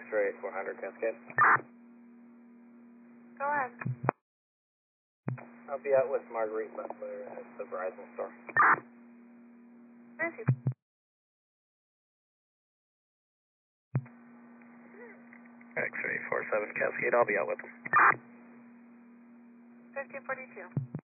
X-ray 400 Cascade. Go ahead. I'll be out with Marguerite Butler at the Verizon store. Where is he? X-ray 47 Cascade, I'll be out with him. 1542.